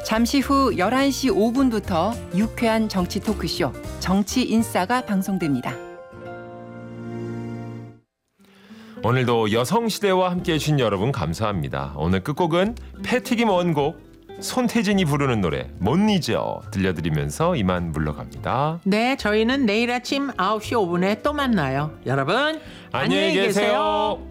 잠시 후 11시 5분부터 유쾌한 정치 토크쇼 정치인싸가 방송됩니다. 오늘도 여성시대와 함께해 주신 여러분 감사합니다. 오늘 끝곡은 패튀김 원곡 손태진이 부르는 노래 못 잊어 들려드리면서 이만 물러갑니다. 네, 저희는 내일 아침 9시 5분에 또 만나요. 여러분 안녕히 계세요.